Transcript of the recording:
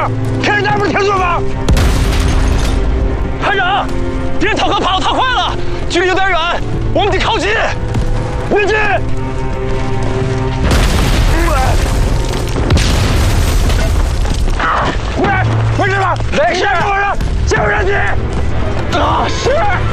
听人家不是听说吗？排长，敌人逃课跑得太快了，距离有点远，我们得靠近。别进！喂，没事吧？没事，我让救人去。啊，是。